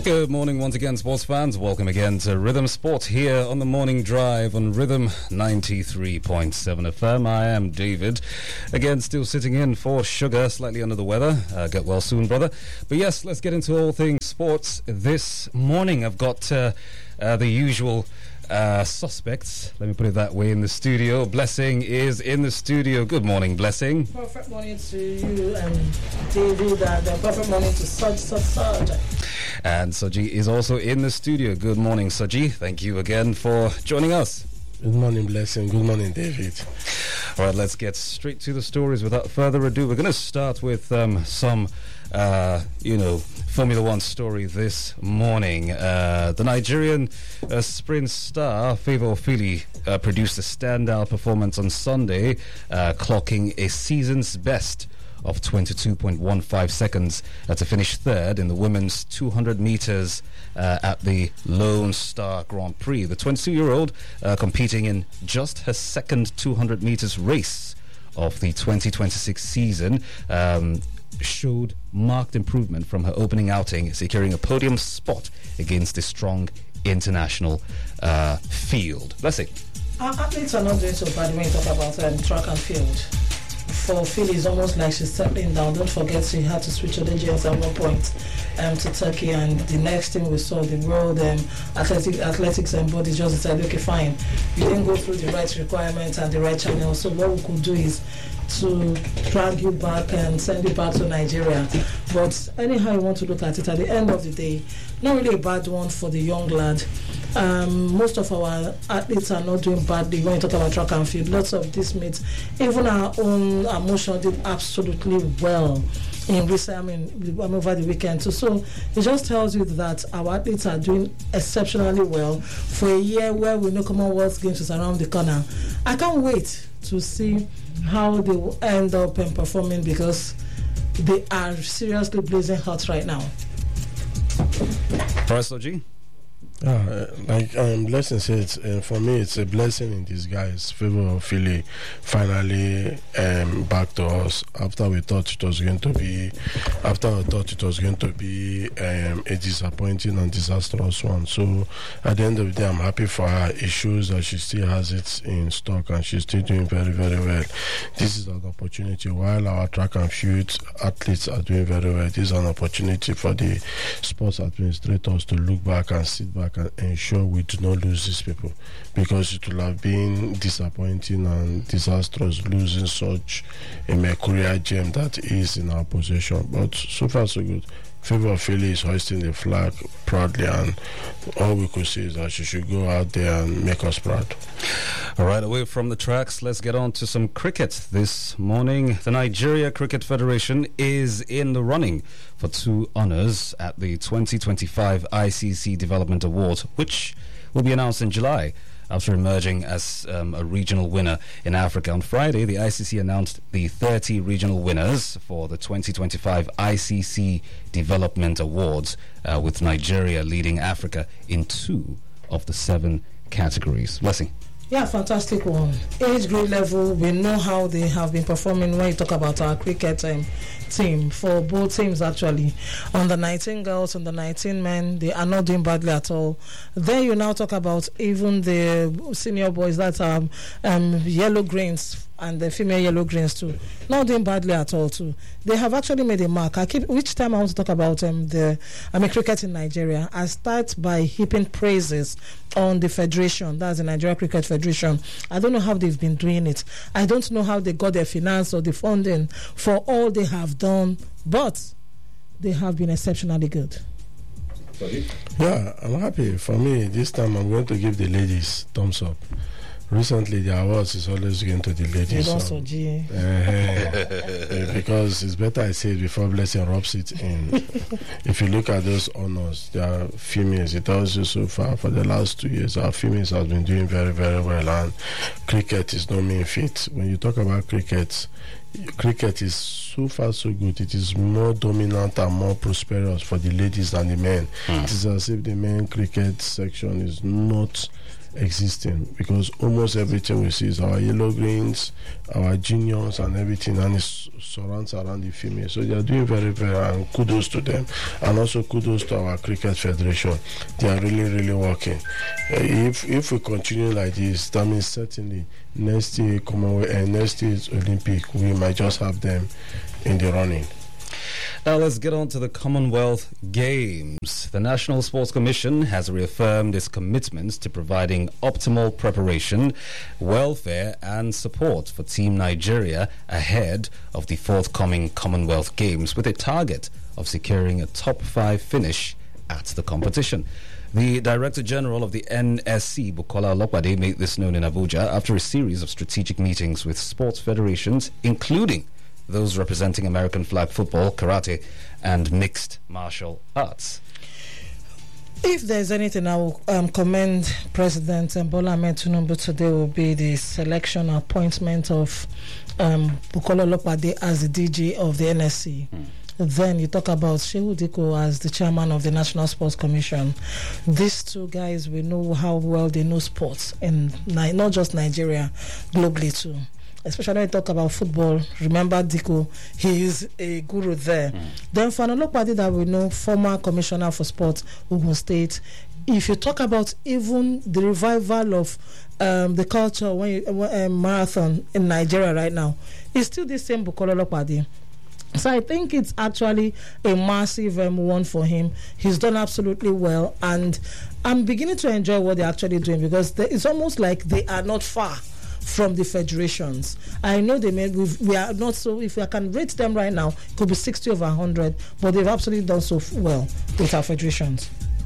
Good morning once again, sports fans. Welcome again to Rhythm Sport here on the morning drive on Rhythm 93.7 FM. I am David. Again, still sitting in for Sugar, slightly under the weather. Get well soon, brother. But yes, let's get into all things sports this morning. I've got the usual suspects, let me put it that way, in the studio. Blessing is in the studio. Good morning, Blessing. Perfect morning to you and David, and perfect morning to Saj. And Saji is also in the studio. Good morning, Saji. Thank you again for joining us. Good morning, Blessing. Good morning, David. All right, let's get straight to the stories without further ado. We're going to start with some Formula One story this morning. The Nigerian sprint star Favour Ofili produced a standout performance on Sunday, clocking a season's best of 22.15 seconds to finish third in the women's 200 meters at the Lone Star Grand Prix. The 22-year-old competing in just her second 200 meters race of the 2026 season showed marked improvement from her opening outing, securing a podium spot against a strong international field. Blessing. Our athletes are not doing so bad when you talk about track and field. For Philly, it's almost like she's settling down. Don't forget she had to switch allegiance at one point to Turkey, and the next thing we saw, the World Athletics and Body just decided, okay, fine, you didn't go through the right requirements and the right channel, so what we could do is to drag you back and send you back to Nigeria. But anyhow you want to look at it, at the end of the day, not really a bad one for the young lad. Most of our athletes are not doing badly when you talk about track and field. Lots of these mates, even our own emotion, did absolutely well in over the weekend. So it just tells you that our athletes are doing exceptionally well for a year where we know Commonwealth Games is around the corner. I can't wait to see how they will end up performing, because they are seriously blazing hot right now. Professor G? Blessing said, for me it's a blessing in disguise. Favour Ofili finally back to us after we thought it was going to be a disappointing and disastrous one. So at the end of the day, I'm happy for her. It shows that she still has it in stock and she's still doing very, very well. This is an opportunity. While our track and field athletes are doing very well, this is an opportunity for the sports administrators to look back and sit back and ensure we do not lose these people, because it will have been disappointing and disastrous losing such a mercurial gem that is in our possession. But so far so good. Favour Ofili is hoisting the flag proudly, and all we could say is that she should go out there and make us proud. All right, away from the tracks, let's get on to some cricket this morning. The Nigeria Cricket Federation is in the running for 2 honours at the 2025 ICC Development Awards, which will be announced in July. After emerging as a regional winner in Africa on Friday, the ICC announced the 30 regional winners for the 2025 ICC Development Awards, with Nigeria leading Africa in 2 of the 7 categories. Blessing. Yeah, fantastic one. Age grade level, we know how they have been performing when you talk about our cricket team, for both teams actually. On the 19 girls, on the 19 men, they are not doing badly at all. Then you now talk about even the senior boys that are yellow greens, and the female yellow greens too, not doing badly at all too. They have actually made a mark. Which time I want to talk about cricket in Nigeria, I start by heaping praises on the federation, that's the Nigeria Cricket Federation. I don't know how they've been doing it. I don't know how they got their finance or the funding for all they have done, but they have been exceptionally good. Yeah, I'm happy. For me, this time I'm going to give the ladies thumbs up. Recently, the awards is always going to the ladies. Because it's better I say it before Blessing rubs it in. If you look at those honors, they are females. It tells you so far for the last 2 years, our females have been doing very, very well. And cricket is no mean feat. When you talk about cricket is so far so good. It is more dominant and more prosperous for the ladies than the men. It is as if the men cricket section is not existing, because almost everything we see is our yellow greens, our juniors and everything, and it surrounds around the female. So they are doing very, very well, and kudos to them. And also kudos to our Cricket Federation. They are really, really working. If we continue like this, that means certainly next year Commonwealth and next year's Olympic, we might just have them in the running. Now let's get on to the Commonwealth Games. The National Sports Commission has reaffirmed its commitment to providing optimal preparation, welfare and support for Team Nigeria ahead of the forthcoming Commonwealth Games, with a target of securing a top 5 finish at the competition. The Director General of the NSC, Bukola Olopade, made this known in Abuja after a series of strategic meetings with sports federations, including those representing American flag football, karate, and mixed martial arts. If there's anything I will commend President Bola Ahmed Tinubu today will be the selection appointment of Bukola Olopade as the DG of the NSC. Then you talk about Shehu Diko as the chairman of the National Sports Commission. These two guys, we know how well they know sports, and not just Nigeria, globally too. Especially when you talk about football, remember Diko, he is a guru there. Then for Olopade that we know, former commissioner for sports, Ogun State. If you talk about even the revival of the culture marathon in Nigeria right now, it's still the same Bukola Olopade. So I think it's actually a massive one for him. He's done absolutely well, and I'm beginning to enjoy what they're actually doing, because it's almost like they are not far from the federations. I know we are not, so if I can rate them right now, it could be 60 over 100, but they've absolutely done so well with our federations.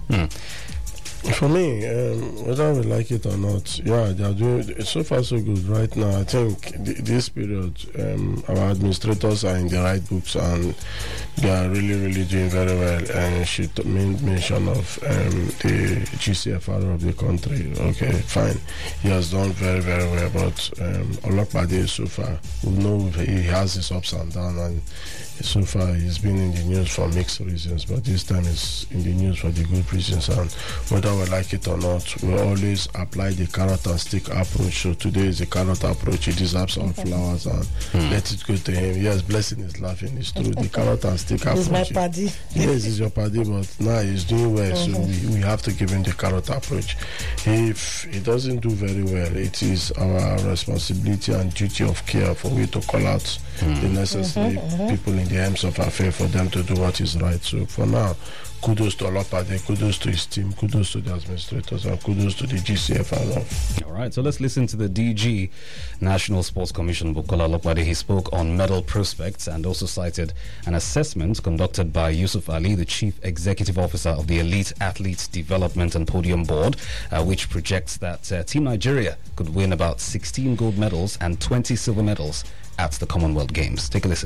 For me, whether we like it or not, yeah, they are doing so far so good right now. I think this period, our administrators are in the right books, and they are really, really doing very well. And she made mention of the GCFR of the country. Okay, fine, he has done very, very well. But Olopade so far, we know he has his ups and downs, and so far he's been in the news for mixed reasons, but this time he's in the news for the good reasons. And whether we like it or not, we always apply the carrot and stick approach. So today is the carrot approach. He deserves all flowers, and let it go to him. Yes, blessing is laughing. It's true. The carrot and stick approach. He's my paddy. Yes, he's your paddy, but now he's doing well. So we have to give him the carrot approach. If he doesn't do very well, it is our responsibility and duty of care for we to call out the necessary people in the helms of affairs for them to do what is right. So for now, kudos to Olopade, kudos to his team, kudos to the administrators, and kudos to the GCFR. All right, so let's listen to the DG, National Sports Commission, Bukola Olopade. He spoke on medal prospects and also cited an assessment conducted by Yusuf Ali, the Chief Executive Officer of the Elite Athletes Development and Podium Board, which projects that Team Nigeria could win about 16 gold medals and 20 silver medals at the Commonwealth Games. Take a listen.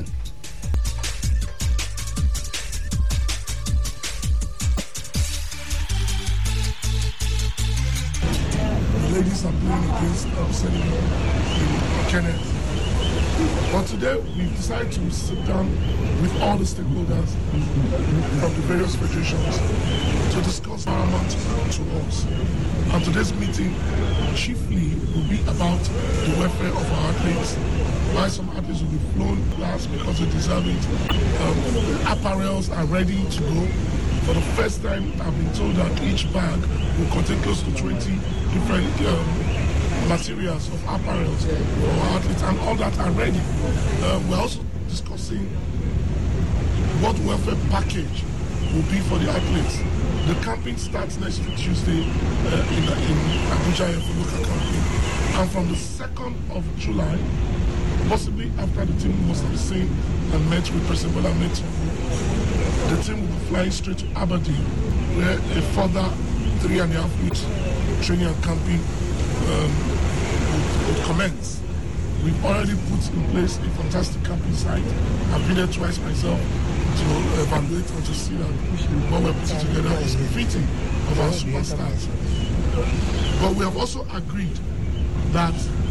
Ladies are playing against Senegal in Kenneth. But today we've decided to sit down with all the stakeholders from the various federations to discuss paramount to us. And today's meeting chiefly will be about the welfare of our athletes, why some athletes will be flown last because they deserve it. Apparels are ready to go. For the first time, I've been told that each bag will contain close to 20 different materials of apparels for our athletes, and all that are ready. We're also discussing what welfare package will be for the athletes. The camping starts next week, Tuesday, in Abuja for local camping. And from the 2nd of July, possibly after the team must have seen and met with President Bola Ahmed Tinubu, the team will be flying straight to Aberdeen, where a further 3.5 weeks training and camping would commence. We've already put in place a fantastic camping site. I've been there twice myself to evaluate and to see that what we're putting together is befitting of our superstars. But we have also agreed that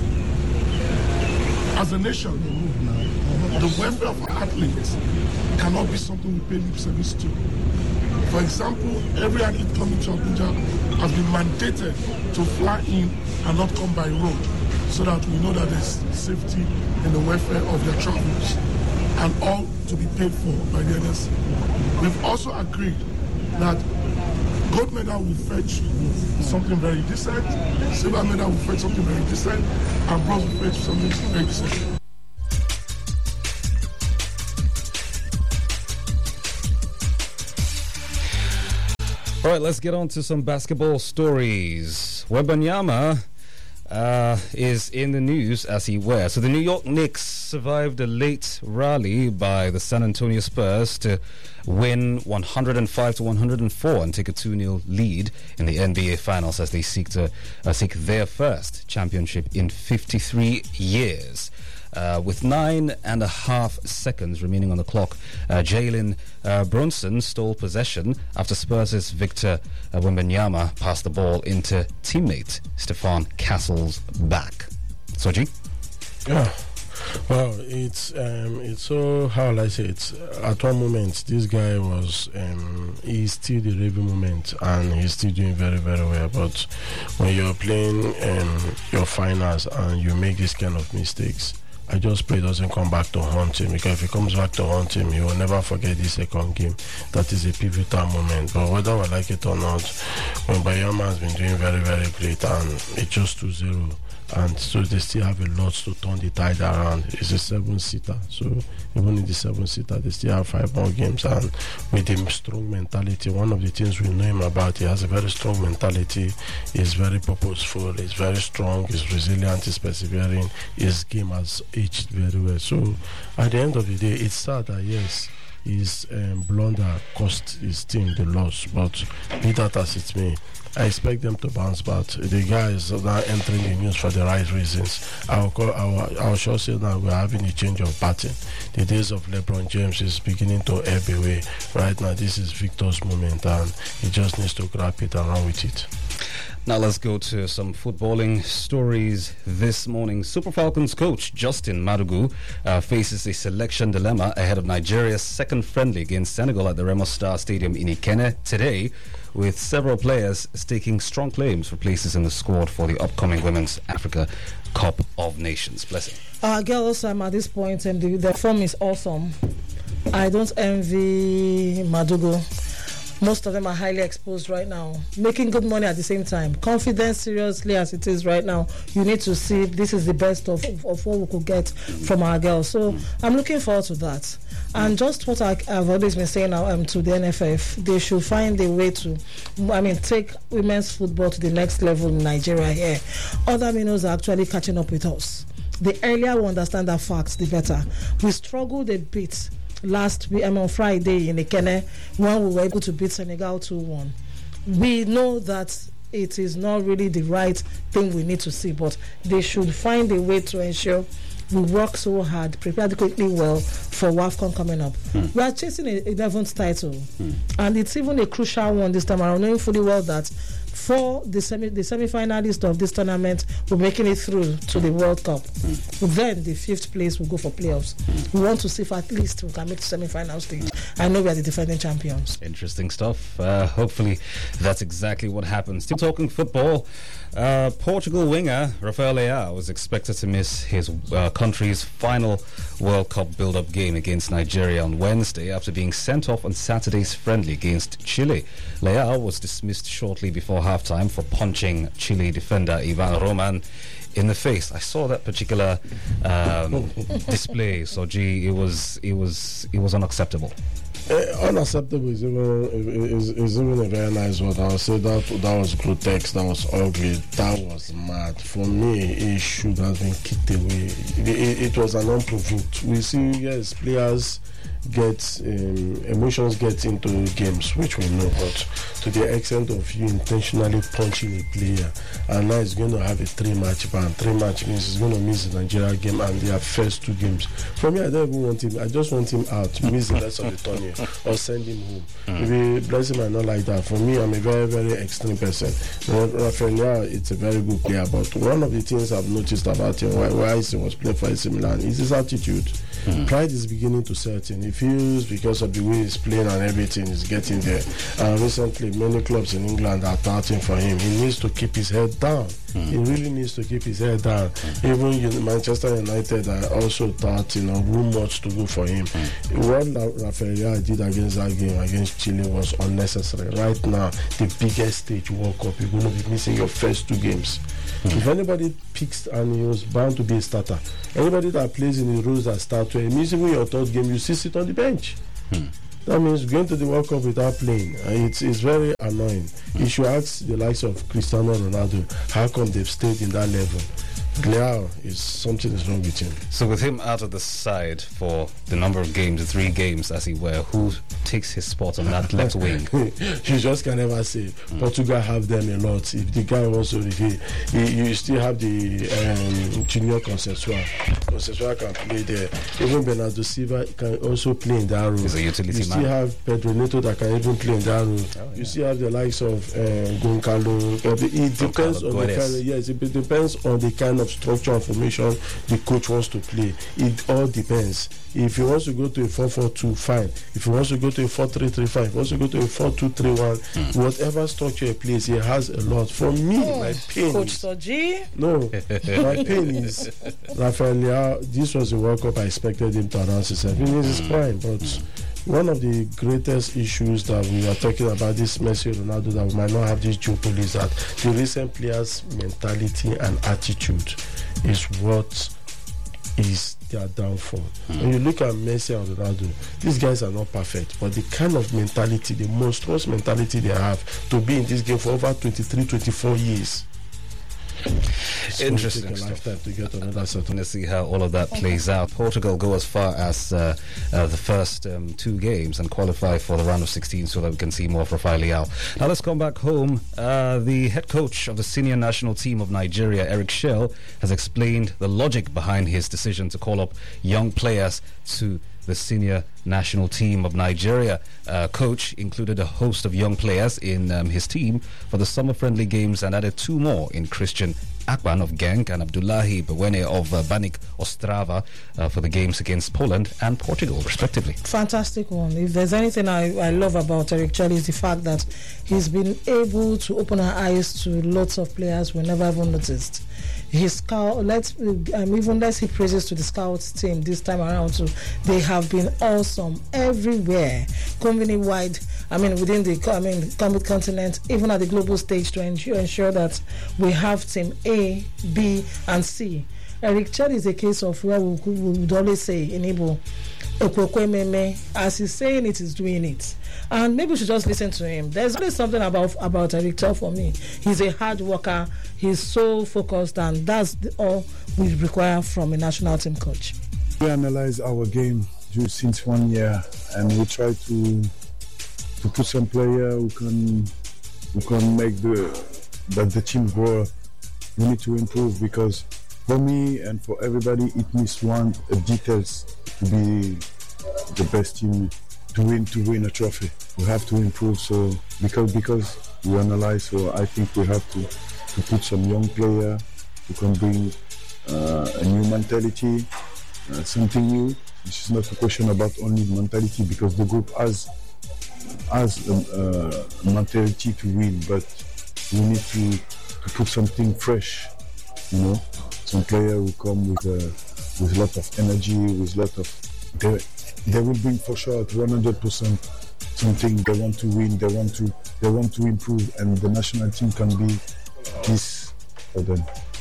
as a nation, the welfare of our athletes cannot be something we pay lip service to. For example, every athlete coming to Abuja has been mandated to fly in and not come by road, so that we know that there's safety and the welfare of their travels, and all to be paid for by the NSC. We've also agreed that gold medal will fetch something very decent, silver medal will fetch something very decent, and bronze will fetch something very decent. All right, let's get on to some basketball stories. Wembanyama is in the news, as he were. So the New York Knicks survived a late rally by the San Antonio Spurs to win 105-104 and take a 2-0 lead in the NBA Finals as they seek their first championship in 53 years. With 9.5 seconds remaining on the clock, Jalen Brunson stole possession after Spurs' Victor Wembanyama passed the ball into teammate Stefan Castle's back. Soji? Yeah. Well, it's so, how will I say it? At one moment, this guy was, he's still the raving moment, and he's still doing very, very well. But when you're playing your finals and you make this kind of mistakes, I just pray it doesn't come back to haunt him, because if he comes back to haunt him, he will never forget the second game. That is a pivotal moment. But whether we like it or not, Wembanyama has been doing very, very great, and it's just 2-0. And so they still have a lot to turn the tide around. It's a 7-seater, so even in the 7-seater, they still have 5 more games. And with him strong mentality, one of the things we know him about, he has a very strong mentality. He's very purposeful. He's very strong. He's resilient. He's persevering. His game has aged very well. So at the end of the day, it's sad that yes, his blunder cost his team the loss. But be that as it may, I expect them to bounce back. The guys are now entering the news for the right reasons. I'll sure say that we're having a change of pattern. The days of LeBron James is beginning to ebb away. Right now, this is Victor's moment, and he just needs to grab it and run with it. Now let's go to some footballing stories this morning. Super Falcons coach Justin Madugu faces a selection dilemma ahead of Nigeria's second friendly against Senegal at the Remo Star Stadium in Ikenne today, with several players staking strong claims for places in the squad for the upcoming Women's Africa Cup of Nations. Blessing. Girls, at this point, and the form is awesome. I don't envy Madugu. Most of them are highly exposed right now, making good money at the same time. Confidence, seriously as it is right now, you need to see this is the best of what we could get from our girls. So I'm looking forward to that. And just what I've always been saying now to the NFF, they should find a way to, take women's football to the next level in Nigeria here. Other minnows are actually catching up with us. The earlier we understand that fact, the better. We struggled a bit last week, on Friday in Ikenne, when we were able to beat Senegal 2-1. We know that it is not really the right thing we need to see, but they should find a way to ensure we work so hard, prepare adequately well for WAFCON coming up. We are chasing a 11th title, and it's even a crucial one this time around, knowing fully well that for the semi-finalists of this tournament, we're making it through to the World Cup. Then the 5th place will go for playoffs. We want to see if at least we can make the semi-final stage. I know we are the defending champions. Interesting stuff. Hopefully that's exactly what happens. Still talking football, Portugal winger Rafael Leao was expected to miss his country's final World Cup build-up game against Nigeria on Wednesday after being sent off on Saturday's friendly against Chile. Leao was dismissed shortly before halftime for punching Chile defender Ivan Roman in the face. I saw that particular display, so it was unacceptable. Unacceptable is even a very nice word. I would say that was grotesque, that was ugly, that was mad. For me, it should have been kicked away. It was an unprovoked. We see, yes, players get emotions get into games, which we know, but to the extent of you intentionally punching a player, and now he's going to have a 3-match ban. 3-match means he's going to miss the Nigeria game and their first 2 games. For me, I don't even want him. I just want him out, miss the rest of the tournament, or send him home. Maybe Blessing might not like that. For me, I'm a very, very extreme person. Rafael, it's a very good player, but one of the things I've noticed about him, why he was playing for AC Milan, is his attitude. Pride is beginning to set in. If feels because of the way he's playing and everything is getting there. And recently, many clubs in England are touting for him. He needs to keep his head down. He really needs to keep his head down. Even Manchester United are also touting rumors to go for him. What Rafael did against that game against Chile was unnecessary. Right now, the biggest stage World Cup, you're going to be missing your first 2 games. If anybody picks, and he was bound to be a starter, anybody that plays in the roles that start to, it means even your 3rd game, you still sit on the bench. That means going to the World Cup without playing. It's very annoying. You should ask the likes of Cristiano Ronaldo how come they've stayed in that level. Leao something is wrong with him. So with him out of the side for the number of games, 3 games as he were, who takes his spot on that left wing? You just can never say. Portugal have them a lot. If the guy wants to reveal, you still have the Junior Concepcion. Concepcion can play there. Even Bernardo Silva can also play in that role. He's a utility you man. still have Pedro Neto that can even play in that role. You still have the likes of Goncalo. It depends on the kind. Yes, it depends on the kind of structure and formation the coach wants to play. It all depends. If he wants to go to a 4-4-2, fine. If he wants to go to a 4-3-3, fine. If he wants to go to a 4-2-3-1, whatever structure he plays, he has a lot. For me, my pain Coach is, Soji? no, my pain is Rafael Leao. This was the World Cup I expected him to announce himself. He is his prime, but one of the greatest issues that we are talking about, this Messi, Ronaldo, that we might not have this duopoly, is that the recent players' mentality and attitude is what is their downfall. When you look at Messi and Ronaldo, these guys are not perfect, but the kind of mentality, the monstrous mentality they have to be in this game for over 23, 24 years. Interesting Take a lifetime to get another set. To see how all of that plays out. Portugal go as far as the first 2 games and qualify for the round of 16 so that we can see more of Rafael Leao. Now let's come back home. The head coach of the senior national team of Nigeria, Eric Shell, has explained the logic behind his decision to call up young players to the senior national team of Nigeria. Coach included a host of young players in his team for the summer-friendly games and added 2 more in Christian Akpan of Genk and Abdullahi Bewene of Banik Ostrava for the games against Poland and Portugal, respectively. Fantastic one. If there's anything I love about Eric Chelle is the fact that he's been able to open our eyes to lots of players we never even noticed. His scout, let's see praises to the scouts team this time around too. They have been awesome everywhere, company-wide. Within the continent, even at the global stage, to ensure that we have team A, B, and C. Eric Chelle is a case of where we would always say in Igbo, as he's saying it, he's doing it. And maybe we should just listen to him. There's always something about Eric Chelle for me. He's a hard worker, he's so focused, and that's all we require from a national team coach. We analyze our game since 1 year, and we try to put some player who can make the team grow. We need to improve, because for me and for everybody, it needs details to be the best team to win a trophy. We have to improve. So because we analyze, so I think we have to put some young player who can bring a new mentality, something new. This is not a question about only mentality, because the group has a mentality to win, but we need to put something fresh, some player who come with a lot of energy, with a lot of they will bring for sure at 100% something. They want to win, they want to improve, and the national team can be this for them.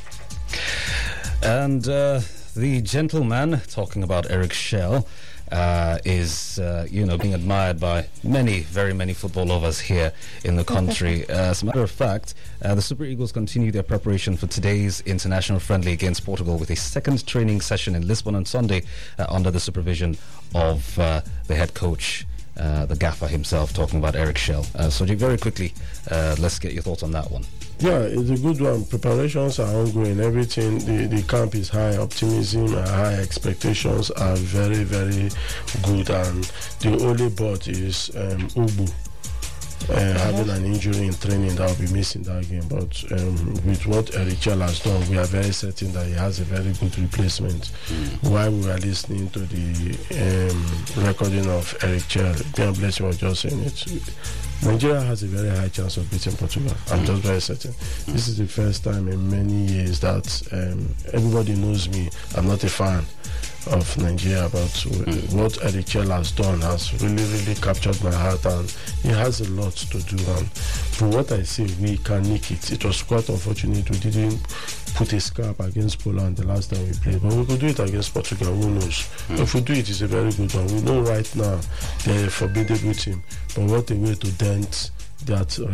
And the gentleman talking about Eric Shell is being admired by very many football lovers here in the country. As a matter of fact, the Super Eagles continue their preparation for today's international friendly against Portugal with a second training session in Lisbon on Sunday under the supervision of the head coach, the gaffer himself, talking about Eric Shell. So very quickly, let's get your thoughts on that one. Yeah, it's a good one. Preparations are ongoing. Everything, the camp is high. Optimism and high expectations are very, very good. And the only but is Ubu. having an injury in training, that will be missing that game. But with what Eric Chell has done, we are very certain that he has a very good replacement. While we were listening to the recording of Eric Chell, Bian Blessing was just saying it. Nigeria has a very high chance of beating Portugal. I'm just very certain. This is the first time in many years that everybody knows me. I'm not a fan of Nigeria, but what Eric Chell has done has really captured my heart, and he has a lot to do. And for what I say, we can nick it. It was quite unfortunate we didn't put a scalp against Poland the last time we played, but we could do it against Portugal. Who knows? If we do it, it's a very good one. We know right now they're a formidable team, but what a way to dent that